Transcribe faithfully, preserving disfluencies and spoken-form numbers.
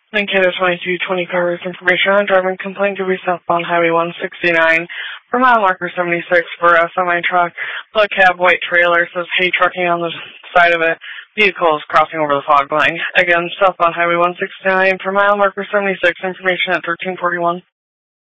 Mankato twenty-two twenty covers information on driving complaint to be southbound Highway one sixty-nine for mile marker seventy-six for a semi-truck. Plug cab white trailer says hey trucking on the side of it. Vehicle is crossing over the fog line. Again, southbound Highway one sixty-nine for mile marker seventy-six, information at thirteen forty-one.